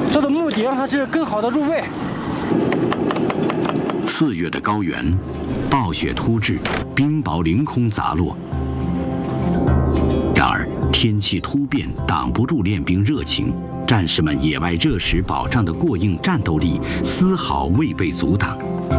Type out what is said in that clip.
做的目的让他是更好的入味。 4月的高原，暴雪突至，冰雹凌空砸落。然而天气突变挡不住练兵热情，战士们野外热食保障的过硬战斗力丝毫未被阻挡。